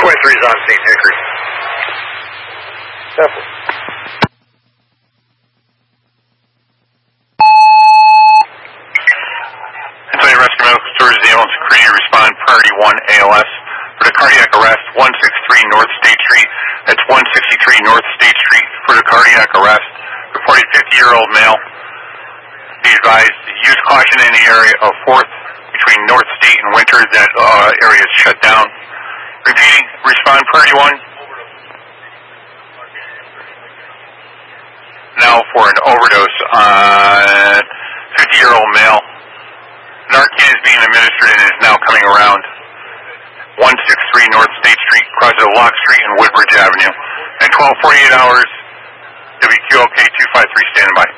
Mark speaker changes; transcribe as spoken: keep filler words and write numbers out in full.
Speaker 1: twenty-three is on scene, Hickory.
Speaker 2: Definitely.
Speaker 3: Antonio Rescue Medical Stores, the ambulance crew, respond priority one A L S for the cardiac arrest, one sixty-three North State Street. That's one sixty-three North State Street for the cardiac arrest. Reported fifty-year-old male. Be advised, use caution in the area of fourth between North State and Winter. That uh, area is shut down. Repeating, respond priority one. Now for an overdose on fifty-year-old male. Narcan is being administered and is now coming around one sixty-three North State Street, crosses Lock Street and Woodbridge Avenue. At twelve forty-eight hours, W Q O K two five three, standing by.